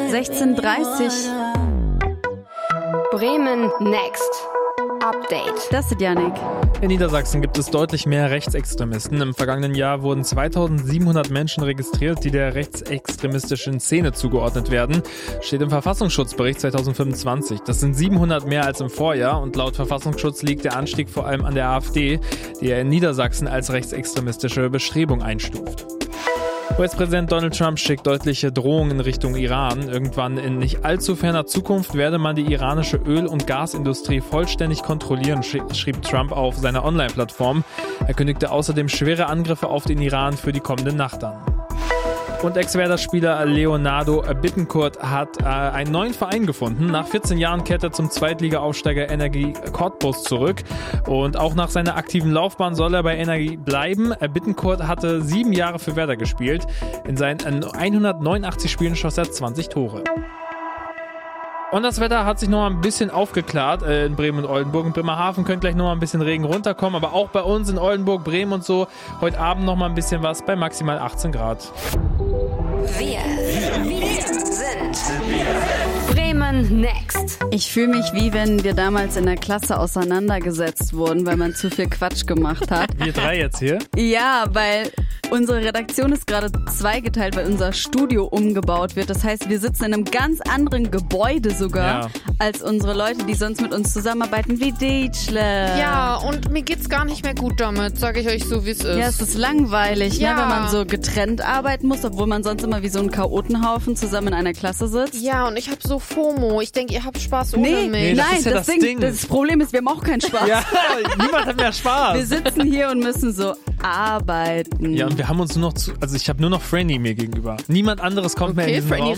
16:30. Bremen Next. Update. Das ist Yannick. In Niedersachsen gibt es deutlich mehr Rechtsextremisten. Im vergangenen Jahr wurden 2700 Menschen registriert, die der rechtsextremistischen Szene zugeordnet werden. Steht im Verfassungsschutzbericht 2025. Das sind 700 mehr als im Vorjahr und laut Verfassungsschutz liegt der Anstieg vor allem an der AfD, die er in Niedersachsen als rechtsextremistische Bestrebung einstuft. US-Präsident Donald Trump schickt deutliche Drohungen in Richtung Iran. Irgendwann in nicht allzu ferner Zukunft werde man die iranische Öl- und Gasindustrie vollständig kontrollieren, schrieb Trump auf seiner Online-Plattform. Er kündigte außerdem schwere Angriffe auf den Iran für die kommende Nacht an. Und Ex-Werder-Spieler Leonardo Bittencourt hat einen neuen Verein gefunden. Nach 14 Jahren kehrt er zum Zweitliga-Aufsteiger Energie Cottbus zurück. Und auch nach seiner aktiven Laufbahn soll er bei Energie bleiben. Bittencourt hatte 7 Jahre für Werder gespielt. In seinen 189 Spielen schoss er 20 Tore. Und das Wetter hat sich noch mal ein bisschen aufgeklärt in Bremen und Oldenburg. In Bremerhaven könnte gleich noch mal ein bisschen Regen runterkommen. Aber auch bei uns in Oldenburg, Bremen und so, heute Abend noch mal ein bisschen was bei maximal 18 Grad. Wir sind Bremen Next. Ich fühle mich wie wenn wir damals in der Klasse auseinandergesetzt wurden, weil man zu viel Quatsch gemacht hat. Wir 3 jetzt hier? Ja, weil unsere Redaktion ist gerade zweigeteilt, weil unser Studio umgebaut wird. Das heißt, wir sitzen in einem ganz anderen Gebäude sogar als unsere Leute, die sonst mit uns zusammenarbeiten, wie Deitschle. Ja, und mir geht's gar nicht mehr gut damit, sage ich euch so, wie es ist. Ja, es ist langweilig, Ja. ne, wenn man so getrennt arbeiten muss, obwohl man sonst immer wie so ein Chaotenhaufen zusammen in einer Klasse sitzt. Ja, und ich habe so FOMO. Ich denke, ihr habt Spaß ohne mich. Nee, das nein, ist ja das Ding. das Problem ist, wir haben auch keinen Spaß. Ja, niemand hat mehr Spaß. Wir sitzen hier und müssen so arbeiten. Ja, und wir haben uns nur noch ich habe nur noch Franny mir gegenüber. Niemand anderes kommt mehr in Okay, diesen Franny Raum.